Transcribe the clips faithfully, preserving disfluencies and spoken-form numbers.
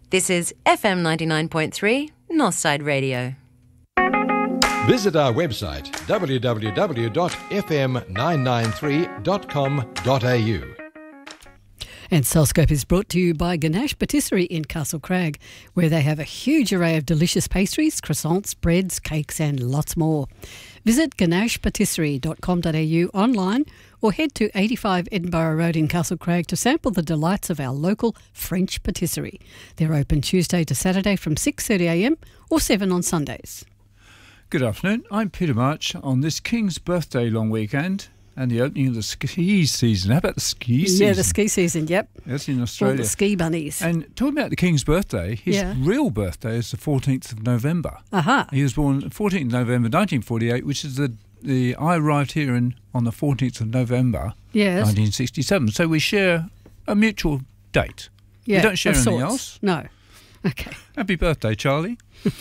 This is F M ninety-nine point three, Northside Radio. Visit our website, w w w dot f m nine nine three dot com dot a u. And Soulscope is brought to you by Ganache Patisserie in Castle Crag, where they have a huge array of delicious pastries, croissants, breads, cakes and lots more. Visit ganache patisserie dot com dot a u online or head to eighty-five Edinburgh Road in Castle Crag to sample the delights of our local French patisserie. They're open Tuesday to Saturday from six thirty a m or seven on Sundays. Good afternoon, I'm Peter March on this King's Birthday long weekend and the opening of the ski season. How about the ski season? Yeah, the ski season, yep. That's in Australia. All the ski bunnies. And talking about the King's birthday, his Yeah. real birthday is the fourteenth of November. Aha. He was born fourteenth of November nineteen forty-eight, which is the, the I arrived here in, on the fourteenth of November Yes. nineteen sixty-seven. So we share a mutual date. Yeah, we don't share of anything sorts. else. No. Okay. Happy birthday, Charlie.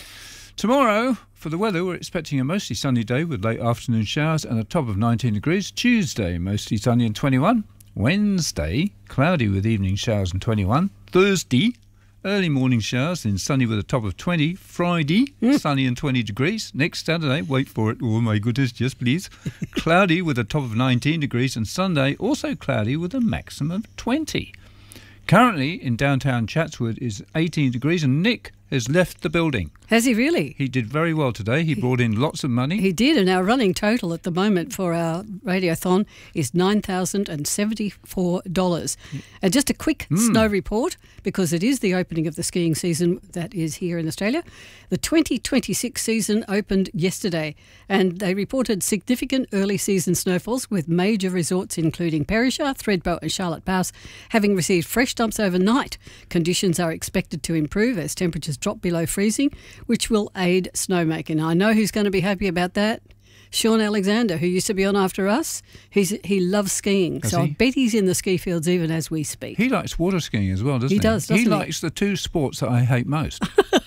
Tomorrow, for the weather, we're expecting a mostly sunny day with late afternoon showers and a top of nineteen degrees. Tuesday, mostly sunny and twenty-one. Wednesday, cloudy with evening showers and twenty-one. Thursday, early morning showers and sunny with a top of twenty. Friday, Mm. sunny and twenty degrees. Next Saturday, wait for it. Oh, my goodness, yes, please. Cloudy with a top of nineteen degrees. And Sunday, also cloudy with a maximum of twenty. Currently, in downtown Chatswood, is eighteen degrees, and Nick has left the building. Has he really? He did very well today. He brought in lots of money. He did, and our running total at the moment for our radiothon is nine thousand seventy-four dollars. And just a quick Mm. snow report, because it is the opening of the skiing season that is here in Australia. The twenty twenty-six season opened yesterday, and they reported significant early season snowfalls with major resorts including Perisher, Thredbo and Charlotte Pass having received fresh dumps overnight. Conditions are expected to improve as temperatures drop below freezing, which will aid snowmaking. I know who's going to be happy about that. Sean Alexander, who used to be on After Us. He's, he loves skiing, Does so he? I bet he's in the ski fields even as we speak. He likes water skiing as well, doesn't he? He does, doesn't he? he? likes the two sports that I hate most.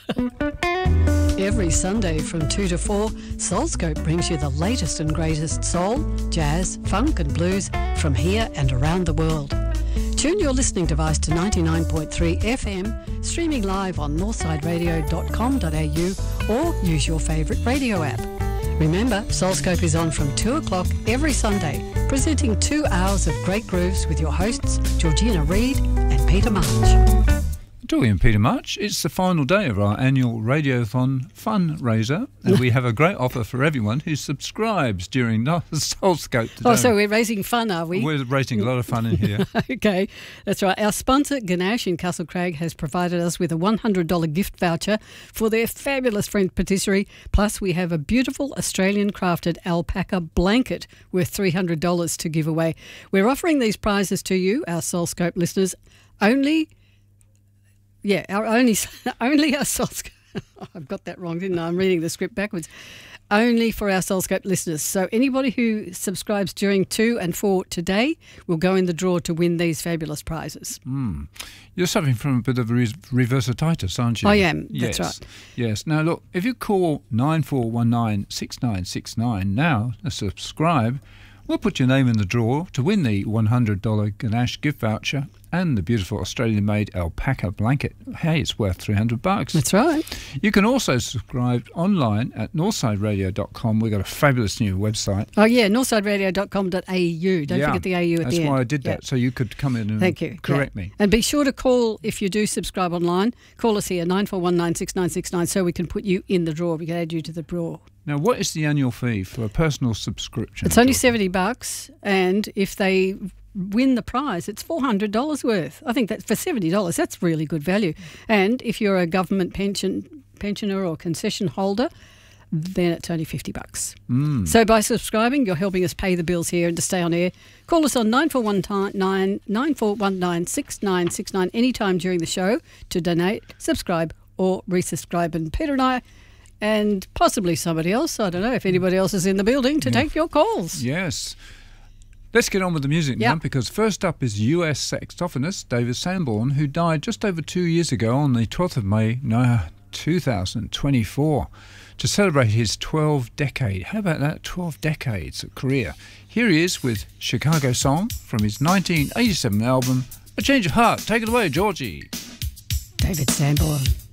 Every Sunday from two to four, Soulscope brings you the latest and greatest soul, jazz, funk and blues from here and around the world. Tune your listening device to ninety-nine point three F M, streaming live on northside radio dot com dot a u or use your favourite radio app. Remember, Soulscope is on from two o'clock every Sunday, presenting two hours of great grooves with your hosts, Georgina Reid and Peter March. Talking of Peter March, it's the final day of our annual Radiothon fundraiser, and we have a great offer for everyone who subscribes during the Soulscope today. Oh, so we're raising fun, are we? We're raising a lot of fun in here. Okay, that's right. Our sponsor, Ganache in Castle Crag, has provided us with a one hundred dollars gift voucher for their fabulous French patisserie. Plus, we have a beautiful Australian-crafted alpaca blanket worth three hundred dollars to give away. We're offering these prizes to you, our Soulscope listeners, only... Yeah, our only only our Soulscope. I've got that wrong, didn't I? I'm reading the script backwards. Only for our Soulscope listeners. So anybody who subscribes during two and four today will go in the draw to win these fabulous prizes. Mm. You're suffering from a bit of re- reversititis, aren't you? I am, yes. that's right. Yes. Now, look, if you call nine four one nine six nine six nine now and subscribe, we'll put your name in the draw to win the one hundred dollars Ganache gift voucher and the beautiful Australian-made alpaca blanket. Hey, it's worth three hundred bucks. That's right. You can also subscribe online at northside radio dot com. We've got a fabulous new website. Oh, yeah, northside radio dot com dot a u. Don't Yeah, forget the A U at that's the end. why I did that, Yeah. so you could come in and Thank you. correct Yeah. me. And be sure to call, if you do subscribe online, call us here, nine four one nine six nine six nine, so we can put you in the draw. We can add you to the draw. Now, what is the annual fee for a personal subscription? It's only George? seventy bucks, and if they win the prize, it's four hundred dollars worth. I think that for seventy dollars, that's really good value. And if you're a government pension pensioner or concession holder, then it's only fifty bucks. Mm. So by subscribing, you're helping us pay the bills here and to stay on air. Call us on nine four one nine six nine six nine anytime during the show to donate, subscribe or resubscribe. And Peter and I, and possibly somebody else, I don't know if anybody else is in the building, to Yeah. take your calls. Yes. Let's get on with the music Yeah. now, because first up is U S saxophonist David Sanborn, who died just over two years ago on the twelfth of May, no, two thousand twenty-four, to celebrate his twelve decade. How about that? twelve decades of career. Here he is with Chicago Song from his nineteen eighty-seven album, A Change of Heart. Take it away, Georgie. David Sanborn.